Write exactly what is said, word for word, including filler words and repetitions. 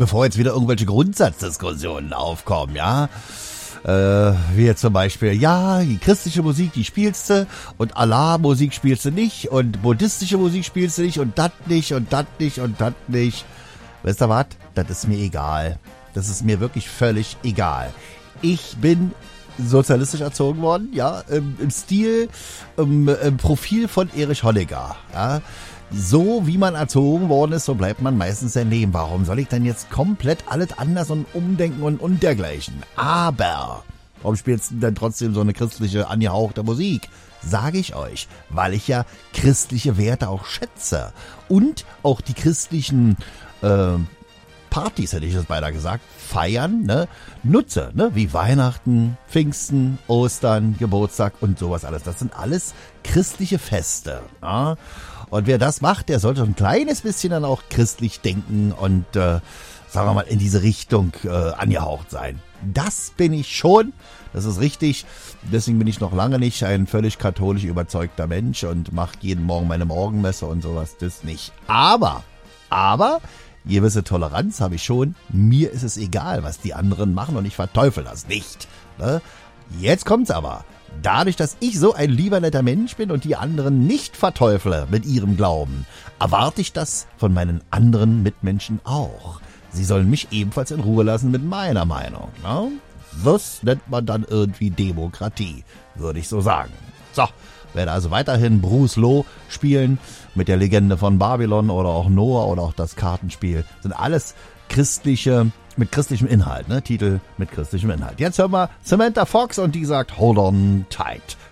bevor jetzt wieder irgendwelche Grundsatzdiskussionen aufkommen, ja. Äh, wie jetzt zum Beispiel, ja, die christliche Musik, die spielst du und Allah-Musik spielst du nicht und buddhistische Musik spielst du nicht und das nicht und das nicht und das nicht. Weißt du was? Das ist mir egal. Das ist mir wirklich völlig egal. Ich bin sozialistisch erzogen worden, ja, im, im Stil, im, im Profil von Erich Honecker, ja. So wie man erzogen worden ist, so bleibt man meistens sein Leben. Warum soll ich denn jetzt komplett alles anders und umdenken und, und dergleichen? Aber, warum spielst du denn trotzdem so eine christliche, angehauchte Musik? Sage ich euch, weil ich ja christliche Werte auch schätze. Und auch die christlichen äh, Partys, hätte ich das beinahe gesagt, feiern, ne, nutze, ne, wie Weihnachten, Pfingsten, Ostern, Geburtstag und sowas alles. Das sind alles christliche Feste, ja. Und wer das macht, der sollte ein kleines bisschen dann auch christlich denken und, äh, sagen wir mal, in diese Richtung äh, angehaucht sein. Das bin ich schon, das ist richtig. Deswegen bin ich noch lange nicht ein völlig katholisch überzeugter Mensch und mache jeden Morgen meine Morgenmesse und sowas, das nicht. Aber, aber, gewisse Toleranz habe ich schon. Mir ist es egal, was die anderen machen und ich verteufel das nicht. Ne? Jetzt kommt's aber. Dadurch, dass ich so ein lieber netter Mensch bin und die anderen nicht verteufle mit ihrem Glauben, erwarte ich das von meinen anderen Mitmenschen auch. Sie sollen mich ebenfalls in Ruhe lassen mit meiner Meinung. Ne? Das nennt man dann irgendwie Demokratie, würde ich so sagen. So, werde also weiterhin Bruce Loh spielen mit der Legende von Babylon oder auch Noah oder auch das Kartenspiel. Sind alles christliche, mit christlichem Inhalt, ne? Titel mit christlichem Inhalt. Jetzt hören wir Samantha Fox und die sagt Hold on tight.